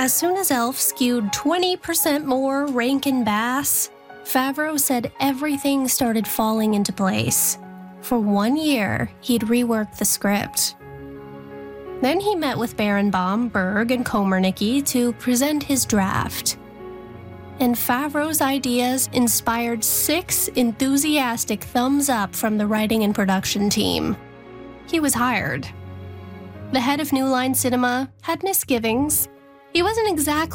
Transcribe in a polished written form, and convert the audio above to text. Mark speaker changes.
Speaker 1: As soon as Elf skewed 20% more Rankin Bass, Favreau said everything started falling into place. For 1 year, he'd reworked the script. Then he met with Barenbaum, Berg, and Komarnicki to present his draft. And Favreau's ideas inspired 6 enthusiastic thumbs up from the writing and production team. He was hired. The head of New Line Cinema had misgivings. He wasn't exactly